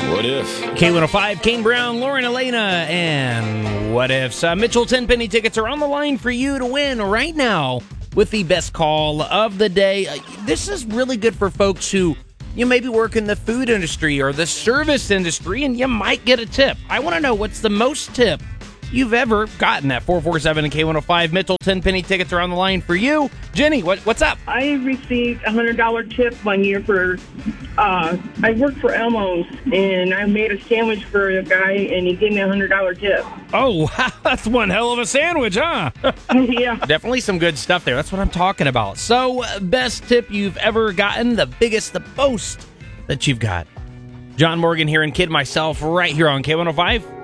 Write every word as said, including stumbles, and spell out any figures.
What if? K one oh five, Kane Brown, Lauren Elena, and What Ifs. Uh, Mitchell ten-penny tickets are on the line for you to win right now with the best call of the day. Uh, this is really good for folks who you maybe work in the food industry or the service industry, and you might get a tip. I want to know what's the most tip you've ever gotten at four four seven and K one oh five. Mitchell ten-penny tickets are on the line for you. Jenny, what, what's up? I received a one hundred dollars tip one year for, uh, I worked for Elmo's, and I made a sandwich for a guy, and he gave me a one hundred dollars tip. Oh, wow, that's one hell of a sandwich, huh? Yeah. Definitely some good stuff there. That's what I'm talking about. So, uh, best tip you've ever gotten, the biggest, the most that you've got. John Morgan here and Kid myself right here on K one oh five.